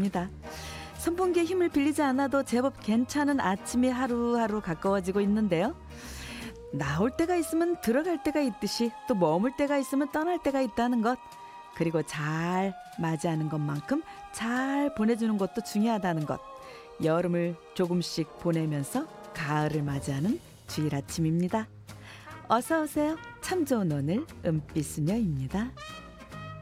같습니다. 선풍기의 힘을 빌리지 않아도 제법 괜찮은 아침이 하루하루 가까워지고 있는데요. 나올 때가 있으면 들어갈 때가 있듯이 또 머물 때가 있으면 떠날 때가 있다는 것, 그리고 잘 맞이하는 것만큼 잘 보내주는 것도 중요하다는 것, 여름을 조금씩 보내면서 가을을 맞이하는 주일 아침입니다. 어서 오세요. 참 좋은 오늘 은빛수녀입니다.